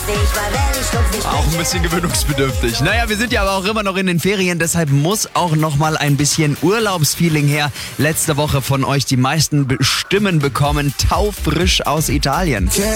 Auch ein bisschen gewöhnungsbedürftig. Naja, wir sind ja aber auch immer noch in den Ferien, deshalb muss auch nochmal ein bisschen Urlaubsfeeling her. Letzte Woche von euch die meisten Stimmen bekommen, taufrisch aus Italien.